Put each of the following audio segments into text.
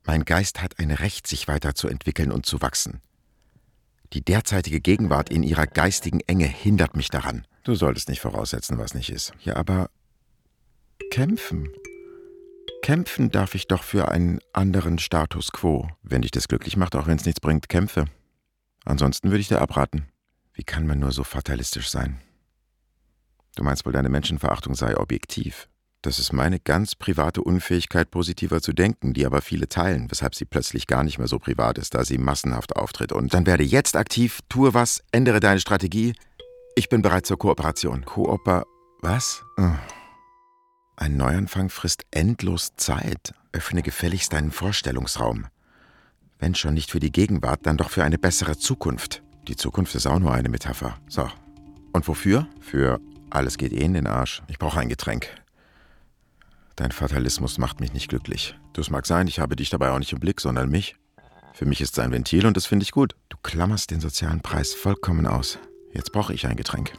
Mein Geist hat ein Recht, sich weiterzuentwickeln und zu wachsen. Die derzeitige Gegenwart in ihrer geistigen Enge hindert mich daran. Du solltest nicht voraussetzen, was nicht ist. Ja, aber kämpfen. Kämpfen darf ich doch für einen anderen Status quo. Wenn dich das glücklich macht, auch wenn es nichts bringt, kämpfe. Ansonsten würde ich dir abraten. Wie kann man nur so fatalistisch sein? Du meinst wohl, deine Menschenverachtung sei objektiv. Das ist meine ganz private Unfähigkeit, positiver zu denken, die aber viele teilen, weshalb sie plötzlich gar nicht mehr so privat ist, da sie massenhaft auftritt. Und dann werde jetzt aktiv, tue was, ändere deine Strategie. Ich bin bereit zur Kooperation. Was? Ein Neuanfang frisst endlos Zeit. Öffne gefälligst deinen Vorstellungsraum. Wenn schon nicht für die Gegenwart, dann doch für eine bessere Zukunft. Die Zukunft ist auch nur eine Metapher. So. Und wofür? Für alles geht in den Arsch. Ich brauche ein Getränk. Dein Fatalismus macht mich nicht glücklich. Das mag sein, ich habe dich dabei auch nicht im Blick, sondern mich. Für mich ist es ein Ventil und das finde ich gut. Du klammerst den sozialen Preis vollkommen aus. Jetzt brauche ich ein Getränk.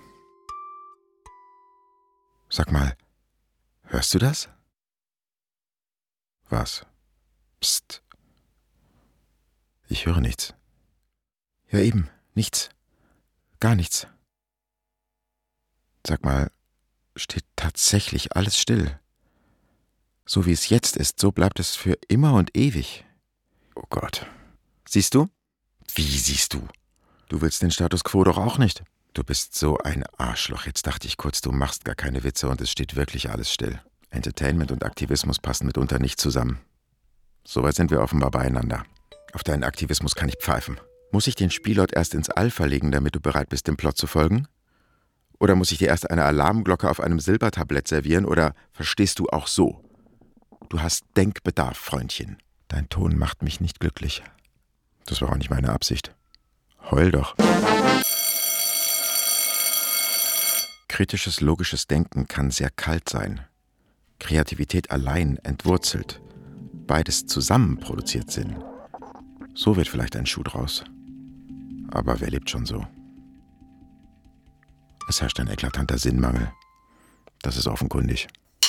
Sag mal, hörst du das? Was? Psst. Ich höre nichts. Ja eben, nichts. Gar nichts. Sag mal, steht tatsächlich alles still? So wie es jetzt ist, so bleibt es für immer und ewig. Oh Gott. Siehst du? Wie siehst du? Du willst den Status quo doch auch nicht. Du bist so ein Arschloch. Jetzt dachte ich kurz, du machst gar keine Witze und es steht wirklich alles still. Entertainment und Aktivismus passen mitunter nicht zusammen. Soweit sind wir offenbar beieinander. Auf deinen Aktivismus kann ich pfeifen. Muss ich den Spielort erst ins All verlegen, damit du bereit bist, dem Plot zu folgen? Oder muss ich dir erst eine Alarmglocke auf einem Silbertablett servieren? Oder verstehst du auch so? Du hast Denkbedarf, Freundchen. Dein Ton macht mich nicht glücklich. Das war auch nicht meine Absicht. Heul doch. Kritisches, logisches Denken kann sehr kalt sein. Kreativität allein entwurzelt. Beides zusammen produziert Sinn. So wird vielleicht ein Schuh draus. Aber wer lebt schon so? Es herrscht ein eklatanter Sinnmangel. Das ist offenkundig.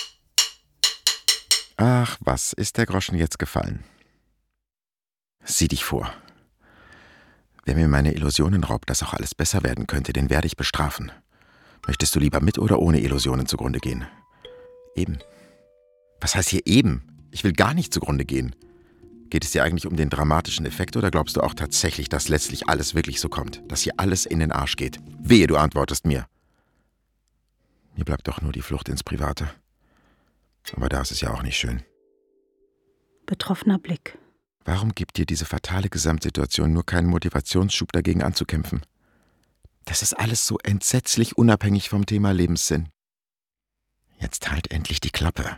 Ach, was ist der Groschen jetzt gefallen? Sieh dich vor. Wer mir meine Illusionen raubt, dass auch alles besser werden könnte, den werde ich bestrafen. Möchtest du lieber mit oder ohne Illusionen zugrunde gehen? Eben. Was heißt hier eben? Ich will gar nicht zugrunde gehen. Geht es dir eigentlich um den dramatischen Effekt oder glaubst du auch tatsächlich, dass letztlich alles wirklich so kommt? Dass hier alles in den Arsch geht? Wehe, du antwortest mir. Mir bleibt doch nur die Flucht ins Private. Aber da ist es ja auch nicht schön. Betroffener Blick. Warum gibt dir diese fatale Gesamtsituation nur keinen Motivationsschub dagegen anzukämpfen? Das ist alles so entsetzlich unabhängig vom Thema Lebenssinn. Jetzt halt endlich die Klappe.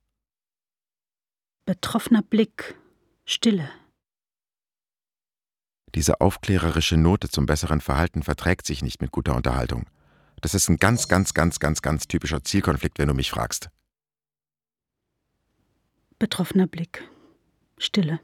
Betroffener Blick. Stille. Diese aufklärerische Note zum besseren Verhalten verträgt sich nicht mit guter Unterhaltung. Das ist ein ganz typischer Zielkonflikt, wenn du mich fragst. Betroffener Blick. Stille.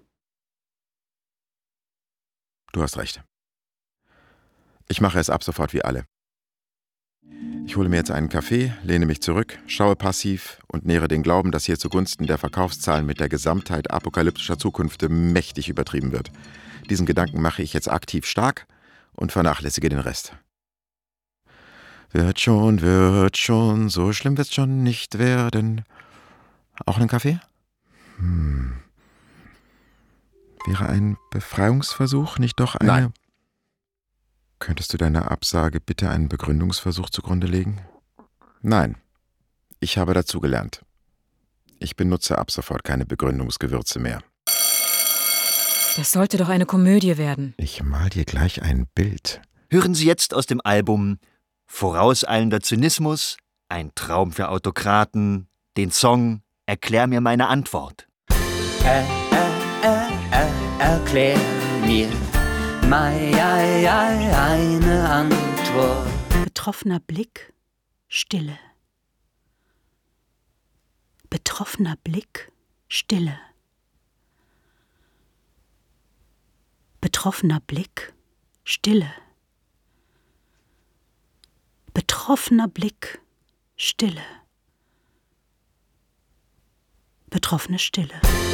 Du hast recht. Ich mache es ab sofort wie alle. Ich hole mir jetzt einen Kaffee, lehne mich zurück, schaue passiv und nähere den Glauben, dass hier zugunsten der Verkaufszahlen mit der Gesamtheit apokalyptischer Zukünfte mächtig übertrieben wird. Diesen Gedanken mache ich jetzt aktiv stark und vernachlässige den Rest. Wird schon, so schlimm wird's schon nicht werden. Auch einen Kaffee? Wäre ein Befreiungsversuch nicht doch eine... Nein. Könntest du deiner Absage bitte einen Begründungsversuch zugrunde legen? Nein. Ich habe dazugelernt. Ich benutze ab sofort keine Begründungsgewürze mehr. Das sollte doch eine Komödie werden. Ich mal dir gleich ein Bild. Hören Sie jetzt aus dem Album Vorauseilender Zynismus, ein Traum für Autokraten, den Song Erklär mir meine Antwort. Erklär mir eine Antwort. Betroffener Blick. Stille. Betroffener Blick. Stille. Betroffener Blick. Stille. Betroffener Blick. Stille. Betroffene Stille.